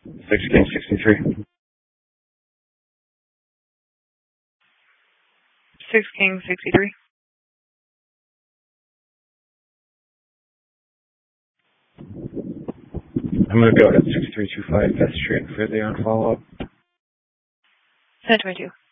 6 King 63. 6 King 63. I'm going to go at 6325 Best Street for the on follow-up. 1022.